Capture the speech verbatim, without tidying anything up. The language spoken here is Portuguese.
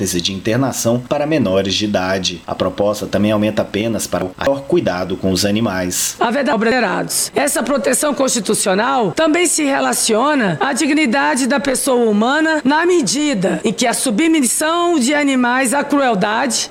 de internação para menores de idade. A proposta também aumenta penas para o maior cuidado com os animais. A verdade, essa proteção constitucional também se relaciona à dignidade da pessoa humana na medida em que a submissão de animais à crueldade